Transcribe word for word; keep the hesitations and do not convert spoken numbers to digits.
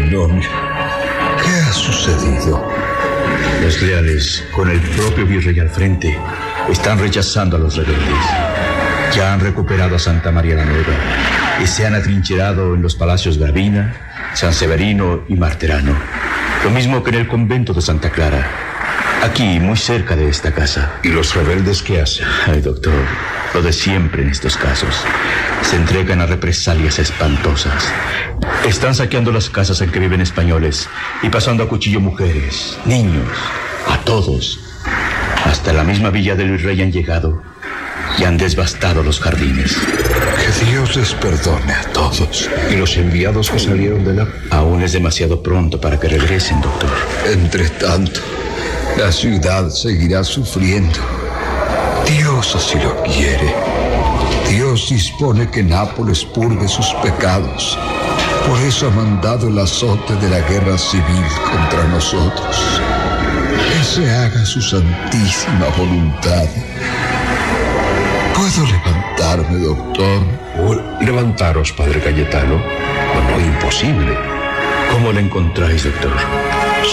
Canonio, ¿qué ha sucedido? Los leales, con el propio virrey al frente, están rechazando a los rebeldes. Ya han recuperado a Santa María la Nueva y se han atrincherado en los palacios Gravina, San Severino y Marterano. Lo mismo que en el convento de Santa Clara, aquí, muy cerca de esta casa. ¿Y los rebeldes qué hacen? Ay, doctor, lo de siempre en estos casos. Se entregan a represalias espantosas. Están saqueando las casas en que viven españoles y pasando a cuchillo mujeres, niños, a todos. Hasta la misma villa del virrey han llegado y han devastado los jardines. Que Dios les perdone a todos. ¿Y los enviados que salieron de la...? Aún es demasiado pronto para que regresen, doctor. Entre tanto, la ciudad seguirá sufriendo. Dios así lo quiere. Dios dispone que Nápoles purgue sus pecados. Por eso ha mandado el azote de la guerra civil contra nosotros. Que se haga su santísima voluntad. ¿Puedo levantarme, doctor? Oh, levantaros, padre Cayetano. No, no, imposible. ¿Cómo lo encontráis, doctor?